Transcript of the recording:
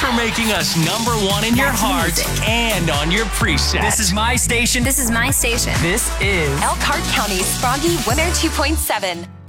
for making us number one in your heart and on your preset. This is my station. This is my station. This is Elkhart County's Froggy 102.7.